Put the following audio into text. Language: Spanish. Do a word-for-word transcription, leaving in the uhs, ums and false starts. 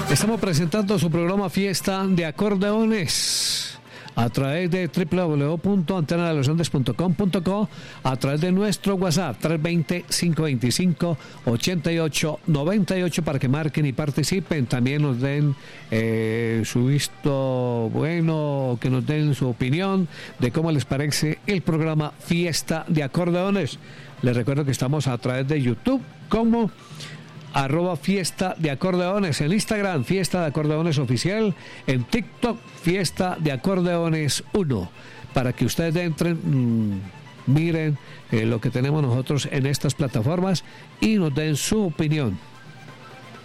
Estamos presentando su programa Fiesta de Acordeones a través de doble u doble u doble u punto antena de los andes punto com punto co, a través de nuestro WhatsApp tres dos cero, cinco dos cinco, ocho ocho nueve ocho para que marquen y participen. También nos den eh, su visto bueno, que nos den su opinión de cómo les parece el programa Fiesta de Acordeones. Les recuerdo que estamos a través de YouTube como arroba Fiesta de Acordeones, en Instagram Fiesta de Acordeones Oficial, en TikTok Fiesta de Acordeones uno, para que ustedes entren, mmm, miren eh, lo que tenemos nosotros en estas plataformas y nos den su opinión.